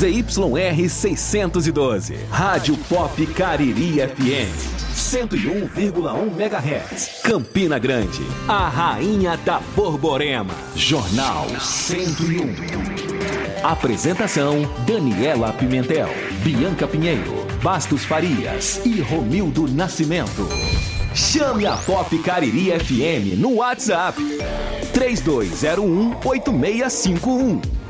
ZYR 612. Rádio Pop Cariri FM. 101,1 MHz. Campina Grande. A rainha da Borborema. Jornal 101. Apresentação: Daniela Pimentel, Bianca Pinheiro, Bastos Farias e Romildo Nascimento. Chame a Pop Cariri FM no WhatsApp 3201-8651.